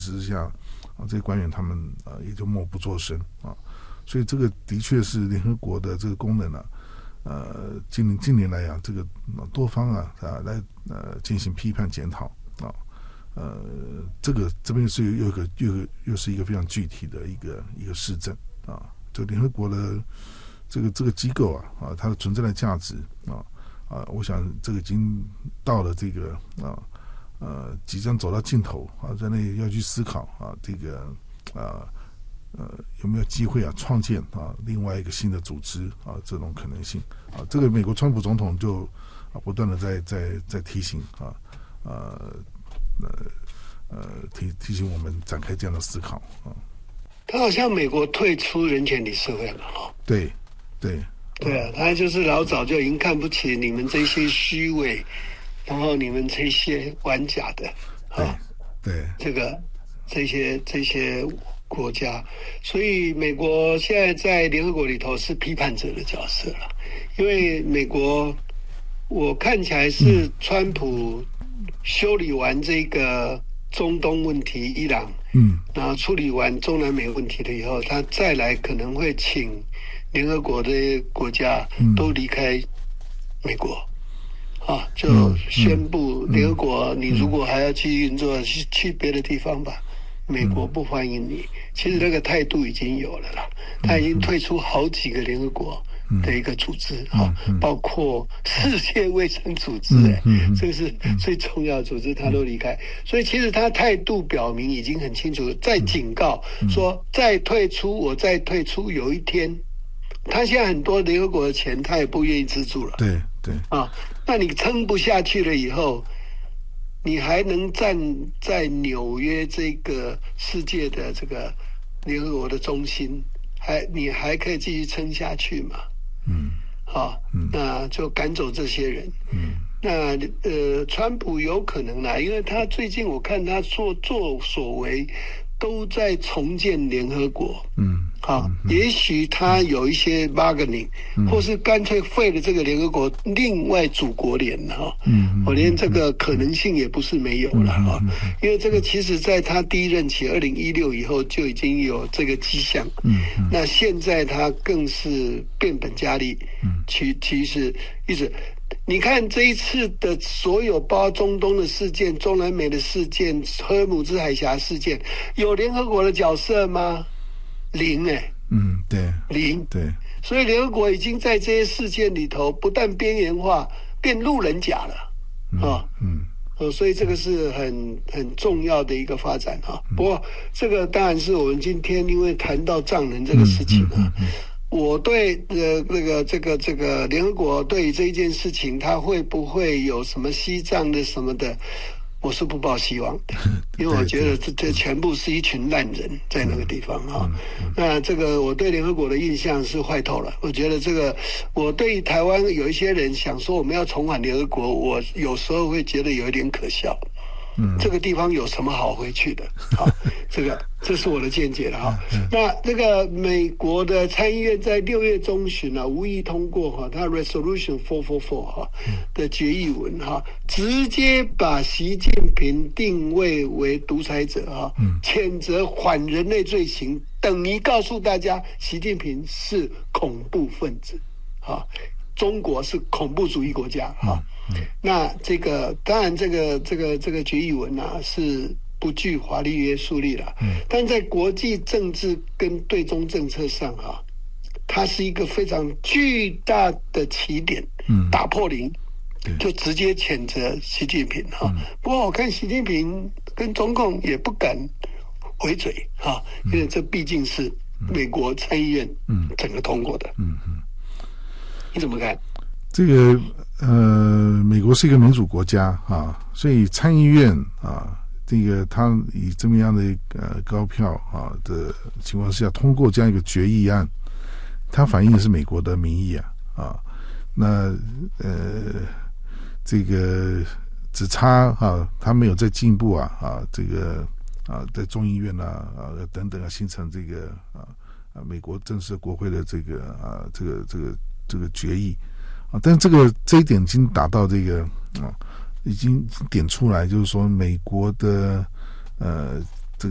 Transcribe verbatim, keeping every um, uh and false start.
之下啊，这些官员他们啊也就默不作声啊，所以这个的确是联合国的这个功能啊，呃，近年近年来啊，这个多方啊啊来呃进行批判检讨啊，呃，这个这边是又一个又又是一个非常具体的一个一个事证啊，就联合国的这个这个机构啊啊，它的存在的价值啊啊，我想这个已经到了这个啊。呃，即将走到尽头啊，在那里要去思考啊，这个啊呃有没有机会啊创建啊另外一个新的组织啊这种可能性啊，这个美国川普总统就啊不断的在在在提醒啊呃呃呃提提醒我们展开这样的思考啊。 他好像美国退出人权理事会了哈。 对对对啊，他就是老早就已经看不起你们这些虚伪。然后你们这些玩假的， 啊，对， 这个这些这些国家，所以美国现在在联合国里头是批判者的角色了，因为美国我看起来是川普修理完这个中东问题、伊朗， 嗯， 然后处理完中南美问题了以后，他再来可能会请联合国的国家都离开美国。啊，就宣布联合国，你如果还要去运作，去去别的地方吧，美国不欢迎你。其实那个态度已经有了啦，他已经退出好几个联合国的一个组织啊，包括世界卫生组织，哎，这个是最重要的组织，他都离开。所以其实他态度表明已经很清楚，在警告说再退出，我再退出，有一天，他现在很多联合国的钱，他也不愿意资助了。 对对啊。那你撑不下去了以后，你还能站在纽约这个世界的这个联合国的中心，还你还可以继续撑下去吗？ 嗯， 好，嗯，那就赶走这些人。 嗯， 那呃，川普有可能啦，因为他最近我看他做作所为都在重建联合国。 嗯。 好，也许他有一些 bargaining，嗯，或是干脆废了这个联合国，另外组国联哈。嗯，我连这个可能性也不是没有了哈，嗯，因为这个其实在他第一任期二零一六以后就已经有这个迹象。嗯，那现在他更是变本加厉。嗯，其其实一直。你看这一次的所有包括中东的事件、中南美的事件、荷尔姆兹海峡事件，有联合国的角色吗？零哎、欸， 嗯，对， 零对， 所以联合国已经在这些事件里头不但边缘化，变路人甲了，啊，嗯，呃、嗯，所以这个是很很重要的一个发展哈。不过这个当然是我们今天因为谈到藏人这个事情啊。嗯嗯嗯嗯我对呃那个这个这个联合国对于这一件事情，它会不会有什么西藏的什么的，我是不抱希望的，因为我觉得这这全部是一群烂人在那个地方啊。那这个我对联合国的印象是坏透了。我觉得这个我对台湾有一些人想说我们要重返联合国，我有时候会觉得有一点可笑。嗯，这个地方有什么好回去的？好，这个这是我的见解了哈。那这个美国的参议院在六月中旬啊，无意通过哈，它 Resolution 四四四哈的决议文哈，直接把习近平定位为独裁者哈，谴责反人类罪行，等于告诉大家，习近平是恐怖分子，哈，中国是恐怖主义国家哈。那这个当然，这个这个这个决议文啊是不具法律约束力了，嗯，但在国际政治跟对中政策上啊，它是一个非常巨大的起点，嗯，打破零，就直接谴责习近平哈。嗯，不过我看习近平跟中共也不敢回嘴哈，因为这毕竟是美国参议院整个通过的，嗯嗯，你怎么看？ 这个呃，美国是一个民主国家啊，所以参议院啊，这个他以这么样的呃高票啊的情况下通过这样一个决议案，它反映的是美国的民意啊啊，那呃这个只差啊，他没有在进步啊啊，这个啊在众议院啊啊等等啊形成这个啊啊美国正式国会的这个啊这个这个这个决议。啊，但是这个这一点已经达到这个啊，已经点出来，就是说美国的呃